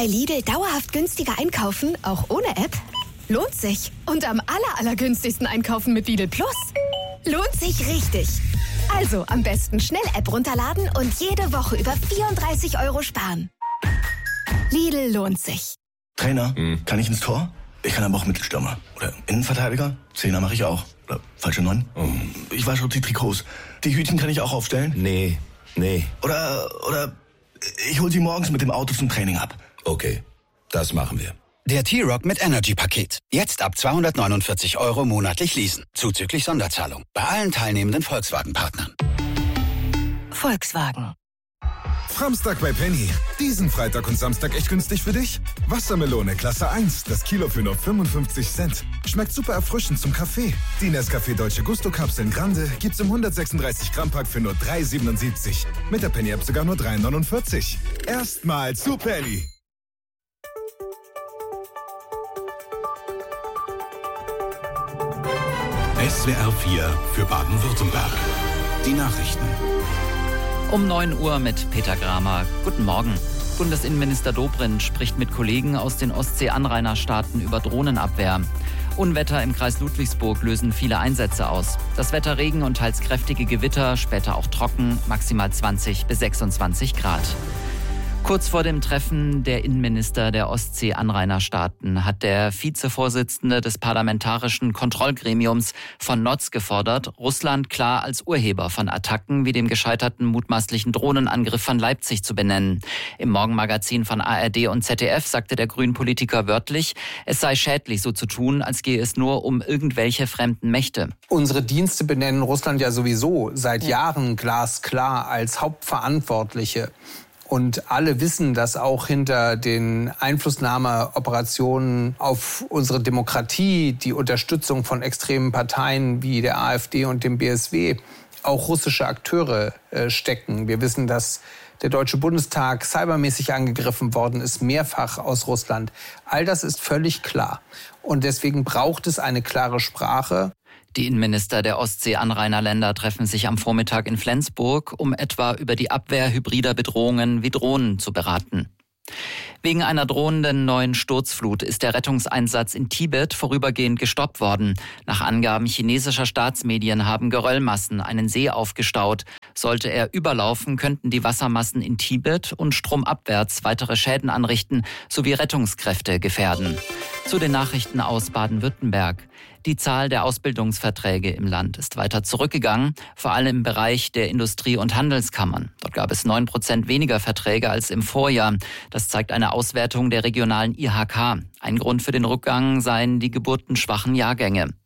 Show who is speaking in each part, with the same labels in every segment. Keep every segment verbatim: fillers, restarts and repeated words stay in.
Speaker 1: Bei Lidl dauerhaft günstiger einkaufen, auch ohne App? Lohnt sich. Und am aller, allergünstigsten einkaufen mit Lidl Plus? Lohnt sich richtig. Also am besten schnell App runterladen und jede Woche über vierunddreißig Euro sparen. Lidl lohnt sich.
Speaker 2: Trainer, hm. kann ich ins Tor? Ich kann aber auch Mittelstürmer. Oder Innenverteidiger? Zehner mache ich auch. Oder falsche Neun? Oh. Ich wasche die Trikots. Die Hütchen kann ich auch aufstellen?
Speaker 3: Nee, nee.
Speaker 2: Oder, oder ich hol sie morgens mit dem Auto zum Training ab.
Speaker 3: Okay, das machen wir.
Speaker 4: Der T-Rock mit Energy-Paket. Jetzt ab zweihundertneunundvierzig Euro monatlich leasen. Zuzüglich Sonderzahlung. Bei allen teilnehmenden Volkswagen-Partnern.
Speaker 1: Volkswagen.
Speaker 5: Samstag bei Penny. Diesen Freitag und Samstag echt günstig für dich? Wassermelone Klasse eins, das Kilo für nur fünfundfünfzig Cent. Schmeckt super erfrischend zum Kaffee. Die Nescafé Dolce Gusto Kapseln Grande gibt's im hundertsechsunddreißig Gramm Pack für nur drei Euro siebenundsiebzig. Mit der Penny App sogar nur drei Euro neunundvierzig. Erstmal zu Penny.
Speaker 6: S W R vier für Baden-Württemberg. Die Nachrichten.
Speaker 7: Um neun Uhr mit Peter Gramer. Guten Morgen. Bundesinnenminister Dobrindt spricht mit Kollegen aus den Ostsee-Anrainerstaaten über Drohnenabwehr. Unwetter im Kreis Ludwigsburg lösen viele Einsätze aus. Das Wetter Regen und teils kräftige Gewitter, später auch trocken, maximal zwanzig bis sechsundzwanzig Grad. Kurz vor dem Treffen der Innenminister der Ostsee-Anrainerstaaten hat der Vizevorsitzende des Parlamentarischen Kontrollgremiums von Notz gefordert, Russland klar als Urheber von Attacken wie dem gescheiterten mutmaßlichen Drohnenangriff von Leipzig zu benennen. Im Morgenmagazin von A R D und Z D F sagte der Grünen-Politiker wörtlich, es sei schädlich, so zu tun, als gehe es nur um irgendwelche fremden Mächte.
Speaker 8: Unsere Dienste benennen Russland ja sowieso seit ja. Jahren glasklar als Hauptverantwortliche. Und alle wissen, dass auch hinter den Einflussnahmeoperationen auf unsere Demokratie, die Unterstützung von extremen Parteien wie der AfD und dem B S W, auch russische Akteure äh, stecken. Wir wissen, dass der Deutsche Bundestag cybermäßig angegriffen worden ist, mehrfach aus Russland. All das ist völlig klar. Und deswegen braucht es eine klare Sprache.
Speaker 7: Die Innenminister der Ostsee-Anrainerländer treffen sich am Vormittag in Flensburg, um etwa über die Abwehr hybrider Bedrohungen wie Drohnen zu beraten. Wegen einer drohenden neuen Sturzflut ist der Rettungseinsatz in Tibet vorübergehend gestoppt worden. Nach Angaben chinesischer Staatsmedien haben Geröllmassen einen See aufgestaut. Sollte er überlaufen, könnten die Wassermassen in Tibet und stromabwärts weitere Schäden anrichten sowie Rettungskräfte gefährden. Zu den Nachrichten aus Baden-Württemberg. Die Zahl der Ausbildungsverträge im Land ist weiter zurückgegangen, vor allem im Bereich der Industrie- und Handelskammern. Dort gab es neun Prozent weniger Verträge als im Vorjahr. Das zeigt eine Auswertung der regionalen I H K. Ein Grund für den Rückgang seien die geburtenschwachen Jahrgänge.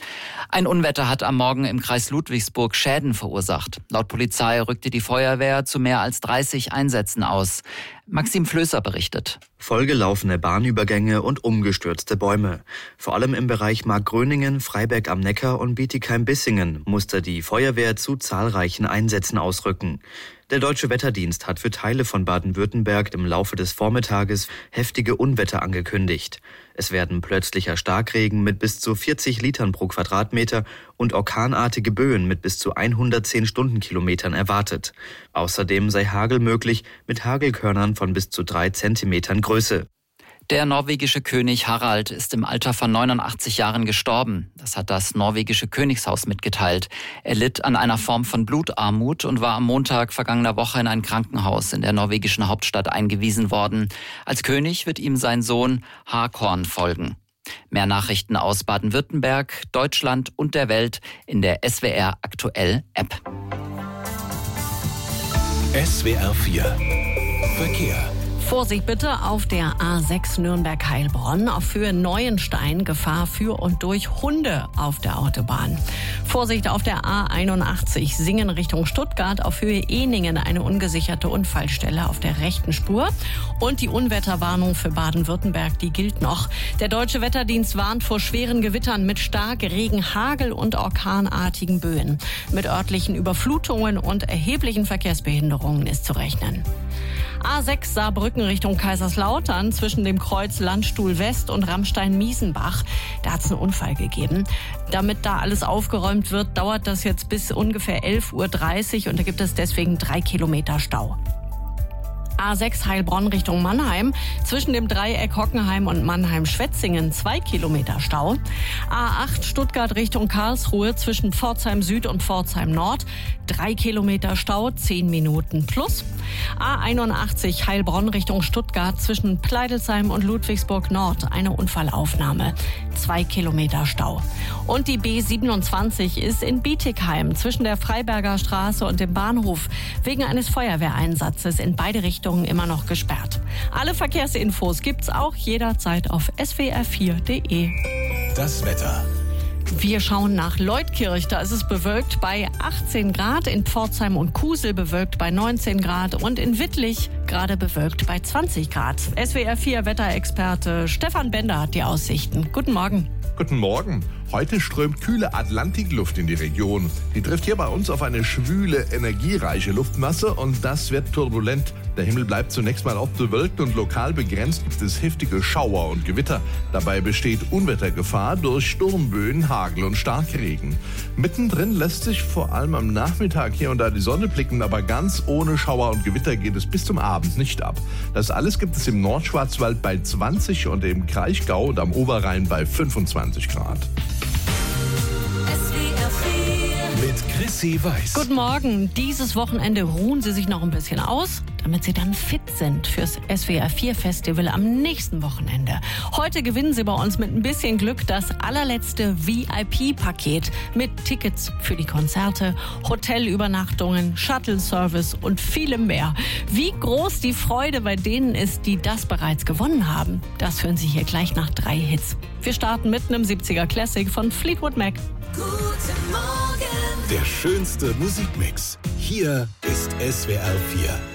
Speaker 7: Ein Unwetter hat am Morgen im Kreis Ludwigsburg Schäden verursacht. Laut Polizei rückte die Feuerwehr zu mehr als dreißig Einsätzen aus. Maxim Flößer berichtet.
Speaker 9: Vollgelaufene Bahnübergänge und umgestürzte Bäume. Vor allem im Bereich Markgröningen, Freiberg am Neckar und Bietigheim-Bissingen musste die Feuerwehr zu zahlreichen Einsätzen ausrücken. Der Deutsche Wetterdienst hat für Teile von Baden-Württemberg im Laufe des Vormittages heftige Unwetter angekündigt. Es werden plötzlicher Starkregen mit bis zu vierzig Litern pro Quadratmeter und orkanartige Böen mit bis zu hundertzehn Stundenkilometern erwartet. Außerdem sei Hagel möglich mit Hagelkörnern von bis zu drei Zentimetern Größe.
Speaker 7: Der norwegische König Harald ist im Alter von neunundachtzig Jahren gestorben. Das hat das norwegische Königshaus mitgeteilt. Er litt an einer Form von Blutarmut und war am Montag vergangener Woche in ein Krankenhaus in der norwegischen Hauptstadt eingewiesen worden. Als König wird ihm sein Sohn Håkon folgen. Mehr Nachrichten aus Baden-Württemberg, Deutschland und der Welt in der S W R Aktuell App.
Speaker 6: S W R vier Verkehr.
Speaker 10: Vorsicht bitte auf der A sechs Nürnberg-Heilbronn auf Höhe Neuenstein, Gefahr für und durch Hunde auf der Autobahn. Vorsicht auf der A einundachtzig Singen Richtung Stuttgart auf Höhe Ehningen, eine ungesicherte Unfallstelle auf der rechten Spur. Und die Unwetterwarnung für Baden-Württemberg, die gilt noch. Der Deutsche Wetterdienst warnt vor schweren Gewittern mit Starkregen, Hagel und orkanartigen Böen. Mit örtlichen Überflutungen und erheblichen Verkehrsbehinderungen ist zu rechnen. A sechs Saarbrücken Richtung Kaiserslautern zwischen dem Kreuz Landstuhl West und Rammstein-Miesenbach. Da hat es einen Unfall gegeben. Damit da alles aufgeräumt wird, dauert das jetzt bis ungefähr elf Uhr dreißig und da gibt es deswegen drei Kilometer Stau. A sechs Heilbronn Richtung Mannheim. Zwischen dem Dreieck Hockenheim und Mannheim-Schwetzingen zwei Kilometer Stau. A acht Stuttgart Richtung Karlsruhe zwischen Pforzheim Süd und Pforzheim Nord. Drei Kilometer Stau, zehn Minuten plus. A einundachtzig Heilbronn Richtung Stuttgart zwischen Pleidelsheim und Ludwigsburg Nord. Eine Unfallaufnahme. Zwei Kilometer Stau. Und die B siebenundzwanzig ist in Bietigheim zwischen der Freiberger Straße und dem Bahnhof wegen eines Feuerwehreinsatzes in beide Richtungen immer noch gesperrt. Alle Verkehrsinfos gibt's auch jederzeit auf s w r vier punkt d e.
Speaker 6: Das Wetter.
Speaker 10: Wir schauen nach Leutkirch. Da ist es bewölkt bei achtzehn Grad, in Pforzheim und Kusel bewölkt bei neunzehn Grad und in Wittlich gerade bewölkt bei zwanzig Grad. S W R vier Wetterexperte Stefan Bender hat die Aussichten. Guten Morgen.
Speaker 11: Guten Morgen. Heute strömt kühle Atlantikluft in die Region. Die trifft hier bei uns auf eine schwüle, energiereiche Luftmasse und das wird turbulent. Der Himmel bleibt zunächst mal oft bewölkt und lokal begrenzt gibt es heftige Schauer und Gewitter. Dabei besteht Unwettergefahr durch Sturmböen, Hagel und Starkregen. Mittendrin lässt sich vor allem am Nachmittag hier und da die Sonne blicken, aber ganz ohne Schauer und Gewitter geht es bis zum Abend nicht ab. Das alles gibt es im Nordschwarzwald bei zwanzig und im Kraichgau und am Oberrhein bei fünfundzwanzig Grad.
Speaker 6: Mit Chrissy Weiß.
Speaker 10: Guten Morgen. Dieses Wochenende ruhen Sie sich noch ein bisschen aus, damit Sie dann fit sind fürs S W R vier Festival am nächsten Wochenende. Heute gewinnen Sie bei uns mit ein bisschen Glück das allerletzte V I P-Paket mit Tickets für die Konzerte, Hotelübernachtungen, Shuttle-Service und vielem mehr. Wie groß die Freude bei denen ist, die das bereits gewonnen haben, das hören Sie hier gleich nach drei Hits. Wir starten mit einem siebziger Classic von Fleetwood Mac.
Speaker 6: Guten Morgen. Der schönste Musikmix. Hier ist S W R vier.